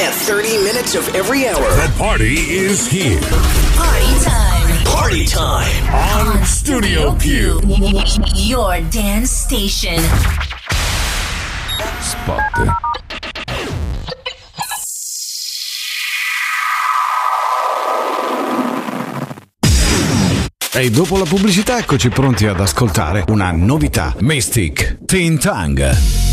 At 30 minutes of every hour. The party is here. Party time. Party time. On Studio Q. Your dance station. Spot. E dopo la pubblicità eccoci pronti ad ascoltare una novità. Mystic Teen Tongue.